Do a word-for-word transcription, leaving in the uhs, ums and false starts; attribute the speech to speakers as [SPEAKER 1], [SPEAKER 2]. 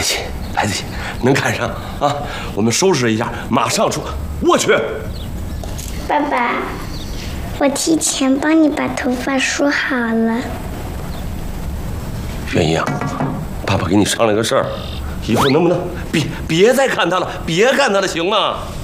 [SPEAKER 1] 得及，来得及，能赶上啊！我们收拾一下，马上出。我去，
[SPEAKER 2] 爸爸，我提前帮你把头发梳好了。
[SPEAKER 1] 元一啊，爸爸给你商量个事儿，姨父能不能别别再看他了，别看他了，行吗？